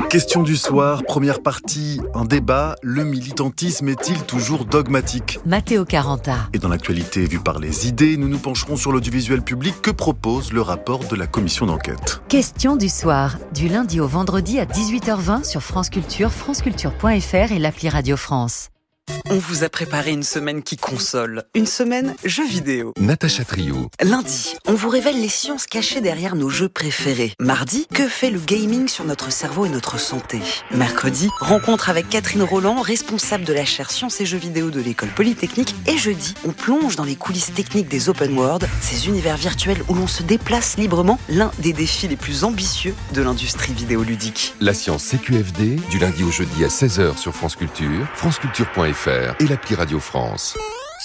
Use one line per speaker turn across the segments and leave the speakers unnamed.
Question du soir, première partie, un débat, le militantisme est-il toujours dogmatique ?
Matteo Caranta.
Et dans l'actualité vue par les idées, nous nous pencherons sur l'audiovisuel public que propose le rapport de la commission d'enquête.
Question du soir, du lundi au vendredi à 18h20 sur France Culture, franceculture.fr et l'appli Radio France.
On vous a préparé une semaine qui console, une semaine jeux vidéo.
Natacha Trio.
Lundi, on vous révèle les sciences cachées derrière nos jeux préférés. Mardi, que fait le gaming sur notre cerveau et notre santé. Mercredi, rencontre avec Catherine Roland, responsable de la chaire Sciences et Jeux vidéo de l'école Polytechnique. Et jeudi, on plonge dans les coulisses techniques des open world, ces univers virtuels où l'on se déplace librement, l'un des défis les plus ambitieux de l'industrie vidéoludique.
La science CQFD, du lundi au jeudi à 16h sur France Culture, franceculture.fr et l'appli Radio France.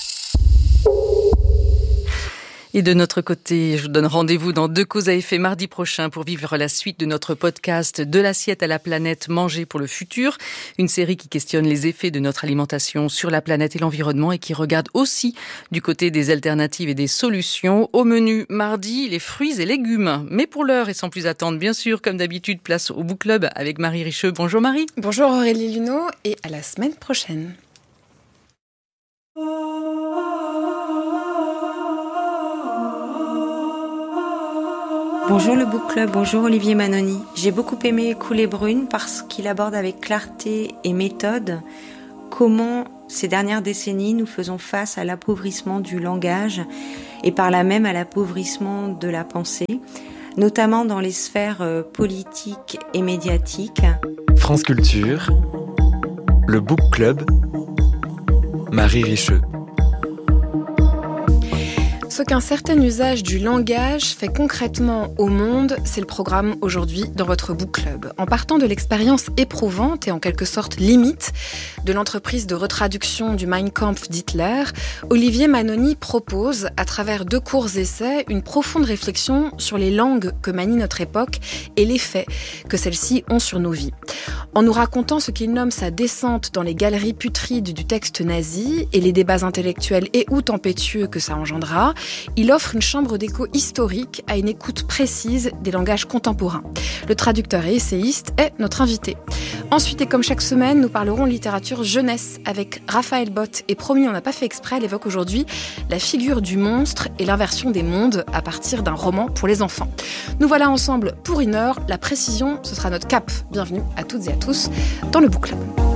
Et de notre côté, je vous donne rendez-vous dans Deux causes à effet mardi prochain pour vivre la suite de notre podcast De l'assiette à la planète, manger pour le futur. Une série qui questionne les effets de notre alimentation sur la planète et l'environnement et qui regarde aussi du côté des alternatives et des solutions. Au menu mardi, les fruits et légumes. Mais pour l'heure et sans plus attendre, bien sûr, comme d'habitude, place au Book Club avec Marie Richeux. Bonjour Marie.
Bonjour Aurélie Luneau et à la semaine prochaine.
Bonjour le Book Club, bonjour Olivier Manoni. J'ai beaucoup aimé Coulées brunes parce qu'il aborde avec clarté et méthode comment ces dernières décennies nous faisons face à l'appauvrissement du langage et par là même à l'appauvrissement de la pensée, notamment dans les sphères politiques et médiatiques.
France Culture, le Book Club, Marie Richeux.
Ce qu'un certain usage du langage fait concrètement au monde, c'est le programme aujourd'hui dans votre Book Club. En partant de l'expérience éprouvante et en quelque sorte limite de l'entreprise de retraduction du Mein Kampf d'Hitler, Olivier Manoni propose, à travers 2 courts essais, une profonde réflexion sur les langues que manie notre époque et l'effet que celles-ci ont sur nos vies. En nous racontant ce qu'il nomme sa descente dans les galeries putrides du texte nazi et les débats intellectuels et ou tempétueux que ça engendra, il offre une chambre d'écho historique à une écoute précise des langages contemporains. Le traducteur et essayiste est notre invité. Ensuite, et comme chaque semaine, nous parlerons littérature jeunesse avec Raphaël Bott. Et promis, on n'a pas fait exprès, elle évoque aujourd'hui la figure du monstre et l'inversion des mondes à partir d'un roman pour les enfants. Nous voilà ensemble pour 1 heure. La précision, ce sera notre cap. Bienvenue à toutes et à tous dans le Book Club.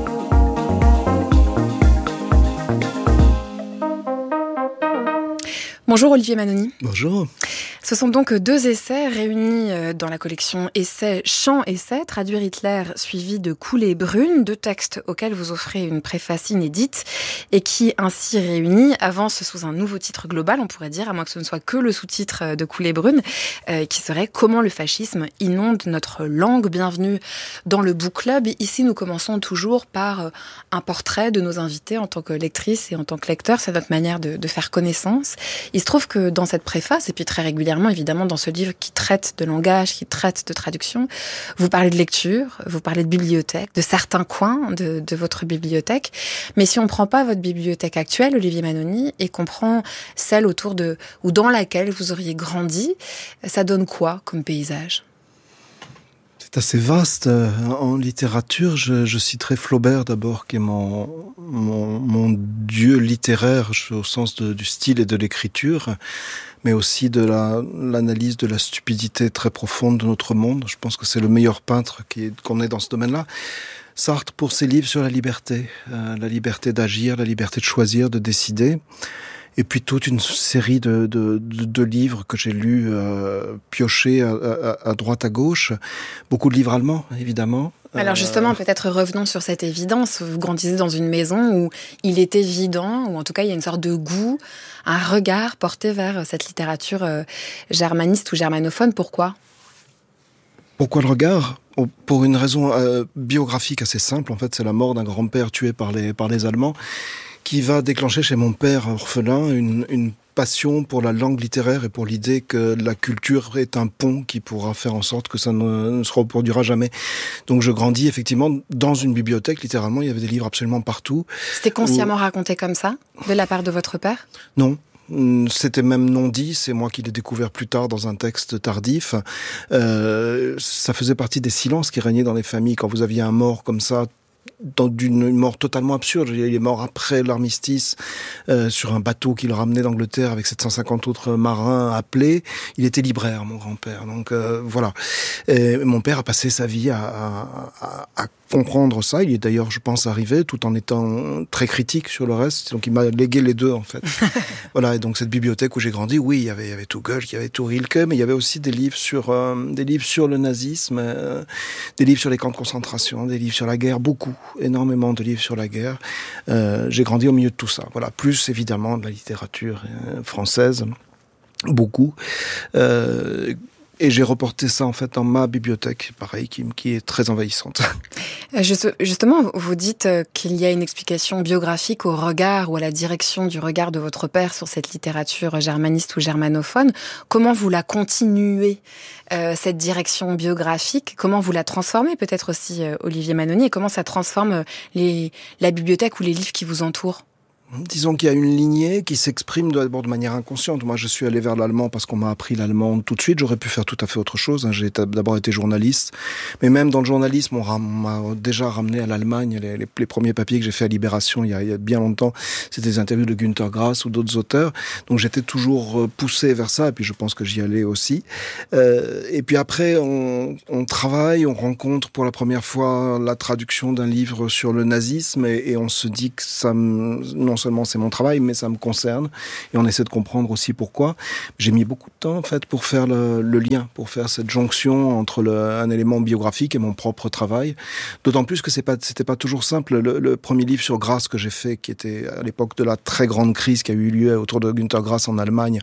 Bonjour Olivier Manoni.
Bonjour.
Ce sont donc 2 essais réunis dans la collection Essais, Chants, Essais, Traduire Hitler, suivi de Coulées brunes, 2 textes auxquels vous offrez une préface inédite et qui, ainsi réunis, avancent sous un nouveau titre global, on pourrait dire, à moins que ce ne soit que le sous-titre de Coulées brunes, qui serait « Comment le fascisme inonde notre langue ». Bienvenue dans le Book Club. Ici, nous commençons toujours par un portrait de nos invités en tant que lectrice et en tant que lecteur. C'est notre manière de faire connaissance. Il se trouve que dans cette préface, et puis très régulièrement, évidemment, dans ce livre qui traite de langage, qui traite de traduction, vous parlez de lecture, vous parlez de bibliothèque, de certains coins de votre bibliothèque. Mais si on ne prend pas votre bibliothèque actuelle, Olivier Manoni, et qu'on prend celle autour de, ou dans laquelle vous auriez grandi, ça donne quoi comme paysage ?
C'est assez vaste. En littérature, je citerai Flaubert d'abord, qui est mon dieu littéraire au sens du style et de l'écriture, mais aussi de l'analyse de la stupidité très profonde de notre monde. Je pense que c'est le meilleur peintre qu'on ait dans ce domaine-là. Sartre pour ses livres sur la liberté d'agir, la liberté de choisir, de décider. Et puis toute une série de livres que j'ai lus, piochés à droite, à gauche. Beaucoup de livres allemands, évidemment.
Alors justement, peut-être revenons sur cette évidence. Vous grandissez dans une maison où il est évident, ou en tout cas il y a une sorte de goût, un regard porté vers cette littérature germaniste ou germanophone. Pourquoi ?
Pourquoi le regard ? Pour une raison biographique assez simple. En fait, c'est la mort d'un grand-père tué par les Allemands, qui va déclencher chez mon père orphelin une passion pour la langue littéraire et pour l'idée que la culture est un pont qui pourra faire en sorte que ça ne se reproduira jamais. Donc je grandis effectivement dans une bibliothèque, littéralement, il y avait des livres absolument partout.
C'était consciemment raconté comme ça, de la part de votre père ?
Non. C'était même non dit, c'est moi qui l'ai découvert plus tard dans un texte tardif. Ça faisait partie des silences qui régnaient dans les familles quand vous aviez un mort comme ça, d'une mort totalement absurde. Il est mort après l'armistice sur un bateau qui le ramenait d'Angleterre avec 750 autres marins appelés. Il était libraire, mon grand-père. Donc voilà. Et mon père a passé sa vie à comprendre ça. Il est d'ailleurs, je pense, arrivé tout en étant très critique sur le reste. Donc il m'a légué les deux, en fait. Voilà. Et donc cette bibliothèque où j'ai grandi, oui, il y avait tout Goethe, il y avait tout Rilke, mais il y avait aussi des livres sur le nazisme, des livres sur les camps de concentration, des livres sur la guerre, énormément de livres sur la guerre. J'ai grandi au milieu de tout ça. Voilà. Plus évidemment de la littérature française, beaucoup. Et j'ai reporté ça en fait dans ma bibliothèque, pareil, qui est très envahissante.
Justement, vous dites qu'il y a une explication biographique au regard ou à la direction du regard de votre père sur cette littérature germaniste ou germanophone. Comment vous la continuez, cette direction biographique? Comment vous la transformez peut-être aussi, Olivier Manoni? Et comment ça transforme la bibliothèque ou les livres qui vous entourent?
Disons qu'il y a une lignée qui s'exprime d'abord de manière inconsciente. Moi, je suis allé vers l'allemand parce qu'on m'a appris l'allemand tout de suite. J'aurais pu faire tout à fait autre chose. J'ai d'abord été journaliste. Mais même dans le journalisme, on m'a déjà ramené à l'Allemagne. Les premiers papiers que j'ai fait à Libération il y a bien longtemps, c'était des interviews de Günter Grass ou d'autres auteurs. Donc j'étais toujours poussé vers ça. Et puis je pense que j'y allais aussi. Et puis après, on travaille, on rencontre pour la première fois la traduction d'un livre sur le nazisme. Et on se dit que ça non seulement c'est mon travail, mais ça me concerne. Et on essaie de comprendre aussi pourquoi. J'ai mis beaucoup de temps, en fait, pour faire le lien, pour faire cette jonction entre un élément biographique et mon propre travail. D'autant plus que c'était pas toujours simple. Le premier livre sur Grass que j'ai fait, qui était à l'époque de la très grande crise qui a eu lieu autour de Günter Grass en Allemagne,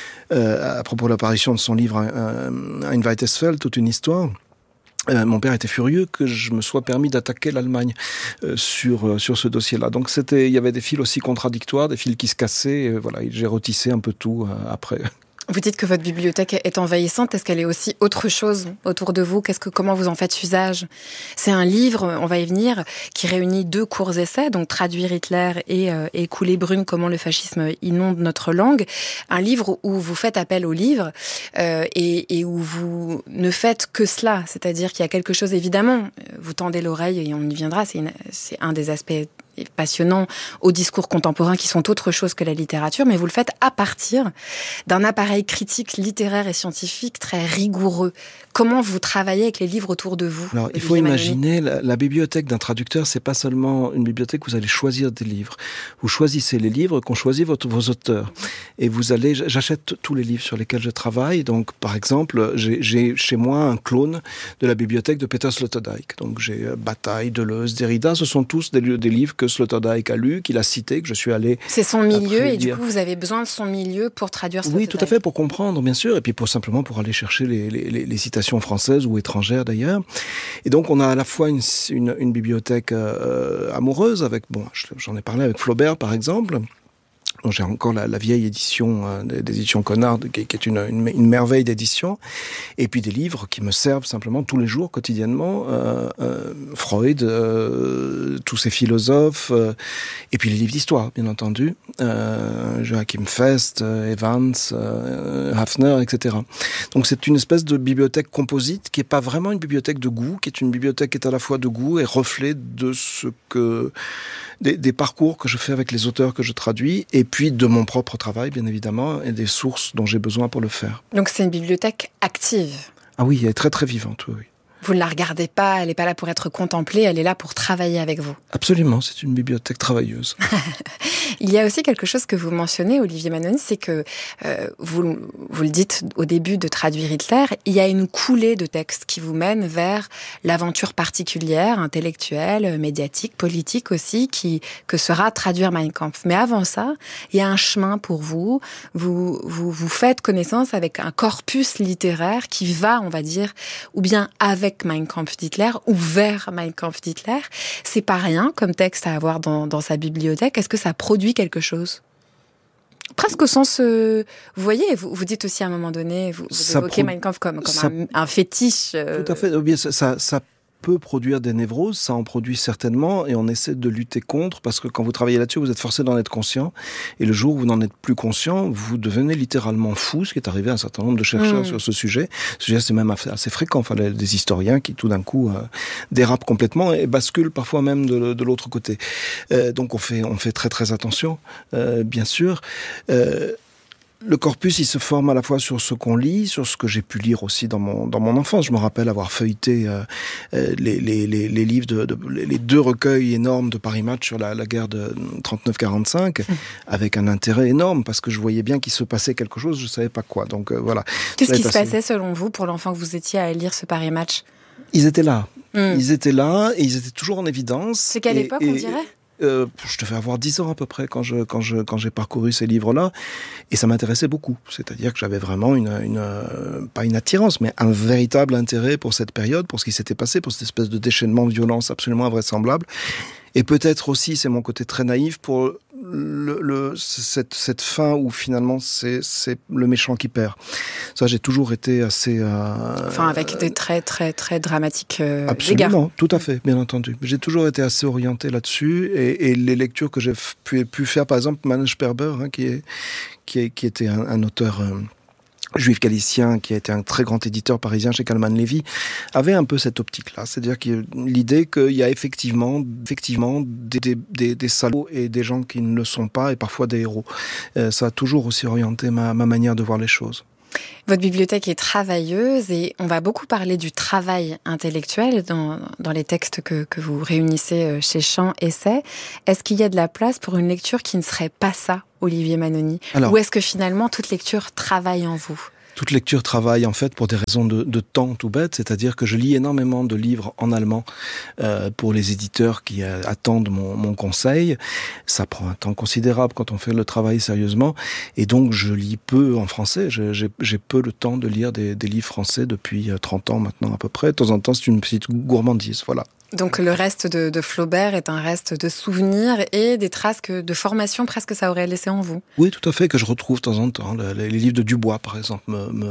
à propos de l'apparition de son livre Ein weites Feld, toute une histoire. Mon père était furieux que je me sois permis d'attaquer l'Allemagne sur ce dossier-là. Donc il y avait des fils aussi contradictoires, des fils qui se cassaient. Voilà, j'ai retissé un peu tout après.
Vous dites que votre bibliothèque est envahissante. Est-ce qu'elle est aussi autre chose autour de vous? Comment vous en faites usage? C'est un livre, on va y venir, qui réunit 2 courts essais, donc Traduire Hitler et Coulées brunes, comment le fascisme inonde notre langue. Un livre où vous faites appel au livre et où vous ne faites que cela. C'est-à-dire qu'il y a quelque chose, évidemment, vous tendez l'oreille et on y viendra, c'est un des aspects passionnants au discours contemporain qui sont autre chose que la littérature, mais vous le faites à partir d'un appareil critique, littéraire et scientifique très rigoureux. Comment vous travaillez avec les livres autour de vous?
Alors, il faut imaginer, la bibliothèque d'un traducteur, c'est pas seulement une bibliothèque où vous allez choisir des livres. Vous choisissez les livres qu'ont choisi vos auteurs. Et j'achète tous les livres sur lesquels je travaille. Donc, par exemple, j'ai chez moi un clone de la bibliothèque de Peter Sloterdijk. Donc, j'ai Bataille, Deleuze, Derrida. Ce sont tous des livres que Sloterdijk a lus, qu'il a cités, que je suis allé...
C'est son milieu et du coup, vous avez besoin de son milieu pour traduire Sloterdijk.
Oui, tout à fait, pour comprendre, bien sûr. Et puis, simplement pour aller chercher les citations françaises ou étrangères d'ailleurs. Et donc on a à la fois une bibliothèque amoureuse avec, j'en ai parlé avec Flaubert par exemple. J'ai encore la vieille édition des éditions Connard, qui est une merveille d'édition. Et puis des livres qui me servent simplement tous les jours, quotidiennement. Freud, tous ces philosophes. Et puis les livres d'histoire, bien entendu. Joachim Fest, Evans, Hafner, etc. Donc c'est une espèce de bibliothèque composite qui n'est pas vraiment une bibliothèque de goût, qui est une bibliothèque qui est à la fois de goût et reflet de ce que... des parcours que je fais avec les auteurs que je traduis, et puis de mon propre travail, bien évidemment, et des sources dont j'ai besoin pour le faire.
Donc c'est une bibliothèque active?
Ah oui, elle est très très vivante, oui.
Vous ne la regardez pas, elle n'est pas là pour être contemplée, elle est là pour travailler avec vous.
Absolument, c'est une bibliothèque travailleuse.
Il y a aussi quelque chose que vous mentionnez, Olivier Manoni, c'est que vous le dites au début de Traduire Hitler, il y a une coulée de textes qui vous mène vers l'aventure particulière, intellectuelle, médiatique, politique aussi, que sera Traduire Mein Kampf. Mais avant ça, il y a un chemin pour vous. Vous faites connaissance avec un corpus littéraire qui va, on va dire, ou bien avec Mein Kampf d'Hitler ou vers Mein Kampf d'Hitler. C'est pas rien comme texte à avoir dans sa bibliothèque. Est-ce que ça produit quelque chose? Presque au sens... vous voyez, vous dites aussi à un moment donné, vous évoquez Mein Kampf comme un fétiche.
Tout à fait. Ça peut produire des névroses, ça en produit certainement, et on essaie de lutter contre, parce que quand vous travaillez là-dessus, vous êtes forcé d'en être conscient, et le jour où vous n'en êtes plus conscient, vous devenez littéralement fou, ce qui est arrivé à un certain nombre de chercheurs sur ce sujet. Ce sujet, c'est même assez fréquent, enfin, des historiens qui tout d'un coup dérapent complètement et basculent parfois même de l'autre côté. Donc on fait très très attention, bien sûr. Le corpus, il se forme à la fois sur ce qu'on lit, sur ce que j'ai pu lire aussi dans mon enfance. Je me rappelle avoir feuilleté les livres les 2 recueils énormes de Paris Match sur la guerre de 39-45, avec un intérêt énorme, parce que je voyais bien qu'il se passait quelque chose, je savais pas quoi. Donc voilà.
Qu'est-ce qui se passait selon vous pour l'enfant que vous étiez à lire ce Paris Match ?
Ils étaient là. Ils étaient là et ils étaient toujours en évidence.
C'est quelle époque, on dirait ?
Je devais avoir 10 ans à peu près quand j'ai parcouru ces livres-là, et ça m'intéressait beaucoup. C'est-à-dire que j'avais vraiment pas une attirance, mais un véritable intérêt pour cette période, pour ce qui s'était passé, pour cette espèce de déchaînement de violence absolument invraisemblable. Et peut-être aussi, c'est mon côté très naïf, pour cette fin où finalement c'est le méchant qui perd. Ça, j'ai toujours été assez...
Enfin, avec des très très très dramatiques
absolument, tout à fait, bien entendu. J'ai toujours été assez orienté là-dessus, et les lectures que j'ai pu faire, par exemple, Manuel Sperber, qui était un auteur... juif galicien, qui a été un très grand éditeur parisien chez Calman Levy, avait un peu cette optique-là. C'est-à-dire l'idée qu'il y a effectivement des salauds et des gens qui ne le sont pas, et parfois des héros. Ça a toujours aussi orienté ma manière de voir les choses.
Votre bibliothèque est travailleuse, et on va beaucoup parler du travail intellectuel dans les textes que vous réunissez chez Champs Essais. Est-ce qu'il y a de la place pour une lecture qui ne serait pas ça, Olivier Manoni ? Ou est-ce que finalement toute lecture travaille en vous ?
Toute lecture travaille en fait pour des raisons de temps tout bête, c'est-à-dire que je lis énormément de livres en allemand pour les éditeurs qui attendent mon conseil. Ça prend un temps considérable quand on fait le travail sérieusement, et donc je lis peu en français. J'ai peu le temps de lire des livres français depuis 30 ans maintenant à peu près. De temps en temps, c'est une petite gourmandise, voilà.
Donc le reste de Flaubert est un reste de souvenirs et des traces de formation presque ça aurait laissé en vous.
Oui, tout à fait, que je retrouve de temps en temps. Les livres de Dubois, par exemple,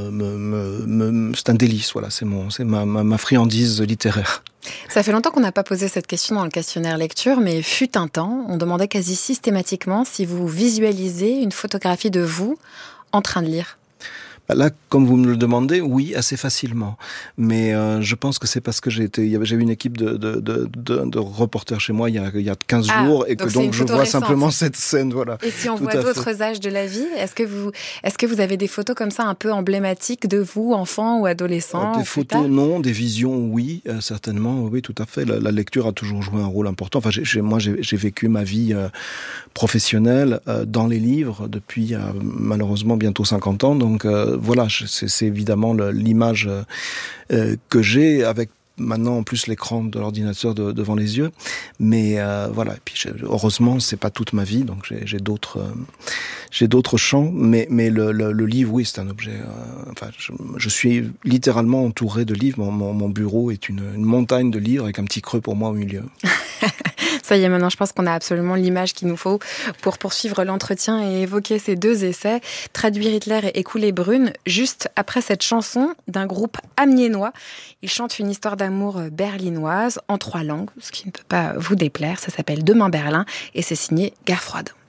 c'est un délice. Voilà, c'est ma friandise littéraire.
Ça fait longtemps qu'on n'a pas posé cette question dans le questionnaire lecture, mais fut un temps, on demandait quasi systématiquement si vous visualisez une photographie de vous en train de lire.
Là, comme vous me le demandez, oui, assez facilement. Mais je pense que c'est parce que j'ai eu une équipe de reporters chez moi il y a 15 jours, et que donc je vois simplement cette scène, voilà.
Et si on voit d'autres âges de la vie, est-ce que vous avez des photos comme ça un peu emblématiques de vous, enfant ou adolescent?
Des photos, non. Des visions, oui, certainement. Oui, tout à fait. La lecture a toujours joué un rôle important. Enfin, j'ai vécu ma vie professionnelle dans les livres depuis malheureusement bientôt 50 ans. Donc voilà, c'est évidemment l'image que j'ai, avec maintenant en plus l'écran de l'ordinateur devant les yeux. Mais voilà, et puis heureusement c'est pas toute ma vie, donc j'ai d'autres champs. Mais le livre, oui, c'est un objet. Enfin, je suis littéralement entouré de livres. Mon bureau est une montagne de livres avec un petit creux pour moi au milieu.
Ça y est, maintenant, je pense qu'on a absolument l'image qu'il nous faut pour poursuivre l'entretien et évoquer ces deux essais, Traduire Hitler et Couler Brune, juste après cette chanson d'un groupe amiénois. Ils chantent une histoire d'amour berlinoise en 3 langues, ce qui ne peut pas vous déplaire. Ça s'appelle Demain Berlin et c'est signé Guerre froide.